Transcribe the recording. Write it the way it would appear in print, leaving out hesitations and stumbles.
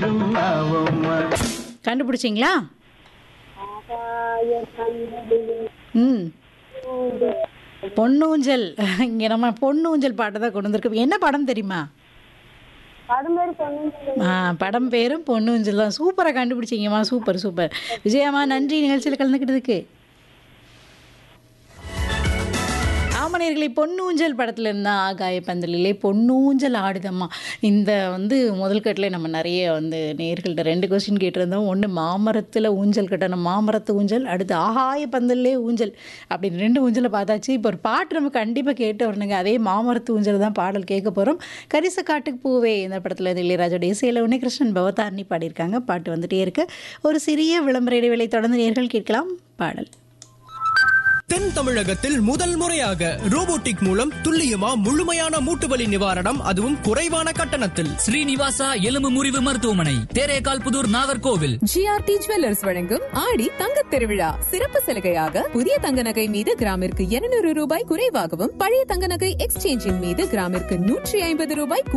கண்டுபிடிச்சிங்களா? ம் பொன்னூஞ்சல். இங்க நம்ம பொன்னூஞ்சல் பாட்டை தான் கொண்டு வந்திருக்கோம். என்ன படம் தெரியுமா? படம் பேரும் பொன்னூஞ்சல் தான். சூப்பராக கண்டுபிடிச்சிங்கம்மா. சூப்பர் சூப்பர் விஜயம்மா, நன்றி நிகழ்ச்சியில் கலந்துக்கிட்டதுக்கு. ஆமணியர்களை பொன்னூஞ்சல் படத்தில் இருந்தால் ஆகாய பந்தலிலே பொன்னூஞ்சல் ஆடுதம்மா. இந்த முதல் கட்டில் நம்ம நிறைய நேர்கள்ட்ட 2 கொஸ்டின் கேட்டிருந்தோம். ஒன்று மாமரத்தில் ஊஞ்சல் கட்டணும், மாமரத்து ஊஞ்சல். அடுத்து ஆகாய பந்தல்லே ஊஞ்சல். அப்படின்னு 2 ஊஞ்சலை பார்த்தாச்சு. இப்போ ஒரு பாட்டு நம்ம கண்டிப்பாக கேட்டு வரணுங்க. அதே மாமரத்து ஊஞ்சல் தான் பாடல் கேட்க போகிறோம். கரிச காட்டுக்கு பூவே இந்த படத்தில் இளையராஜோட இசையில் உன்னிகிருஷ்ணன் பவதாரணி பாடியிருக்காங்க. பாட்டு வந்துட்டே இருக்கு. ஒரு சிறிய விளம்பர இடைவேளை தொடர்ந்து நேர்கள் கேட்கலாம் பாடல். தென் தமிழகத்தில் முதல் முறையாக ரோபோட்டிக் மூலம் துல்லியமா முழுமையான மூட்டுவலி நிவாரணம், அதுவும் குறைவான கட்டணத்தில். ஸ்ரீனிவாசா எலும்பு முறிவு மருத்துவமனை, தேரேகால் புதூர், நாகர்கோவில். ஜிஆர்டி ஜுவல்லர்ஸ் வழங்கும் ஆடி தங்கத் திருவிழா சிறப்பு சலுகையாக புதிய தங்க நகை மீது கிராமிற்கு 200 ரூபாய் குறைவாகவும், பழைய தங்க நகை எக்ஸ்சேஞ்சின் மீது கிராமிற்கு 150 ரூபாய்